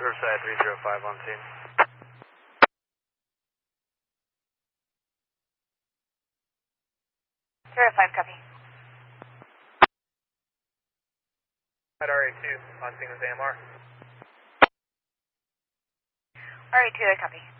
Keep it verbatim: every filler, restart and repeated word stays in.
Riverside three zero five on scene. zero five, copy. At R A two, on scene with A M R. R A two, I copy.